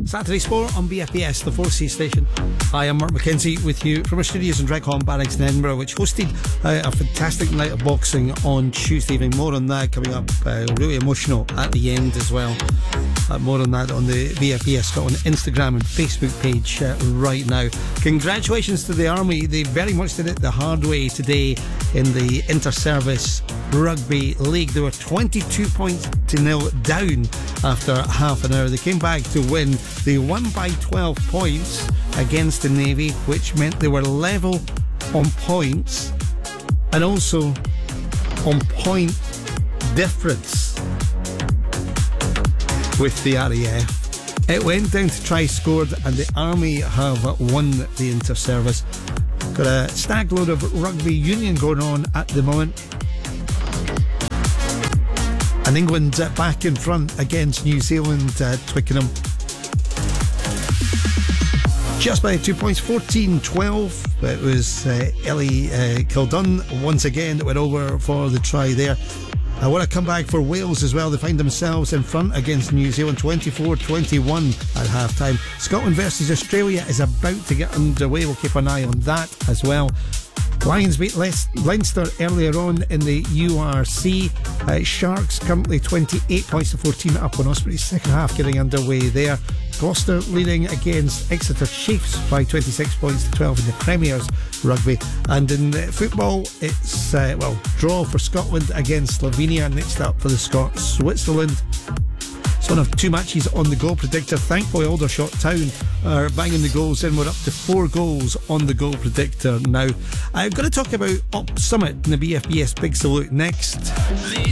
Saturday Sport on BFBS, the 4C station. Hi, I'm Mark McKenzie with you from our studios in Dreghorn Barracks in Edinburgh, which hosted a fantastic night of boxing on Tuesday evening. More on that coming up. Really emotional at the end as well. More on that on the BFBS Scotland Instagram and Facebook page right now. Congratulations to the Army. They very much did it the hard way today in the Inter-Service Rugby League. They were 22-0 down after half an hour. They came back to win. They won by 12 points against the Navy, which meant they were level on points and also on point difference with the RAF. It went down to tries scored, and the Army have won the Inter-Service. Got a stag load of rugby union going on at the moment. And England back in front against New Zealand, Twickenham. Just by 2 points, 14-12. It was Ellie Kildun once again that went over for the try there. I want to come back for Wales as well. They find themselves in front against New Zealand, 24-21 at half-time. Scotland versus Australia is about to get underway. We'll keep an eye on that as well. Lions beat Leinster earlier on in the URC. Sharks currently 28 points to 14 up on Ospreys. Second half getting underway there. Gloucester leading against Exeter Chiefs by 26 points to 12 in the Premier's rugby. And in football, it's draw for Scotland against Slovenia. Next up for the Scots, Switzerland. It's one of two matches on the goal predictor. Thankfully, Aldershot Town are banging the goals in. We're up to 4 goals on the goal predictor now. I'm going to talk about Up Summit in the BFBS Big Salute next.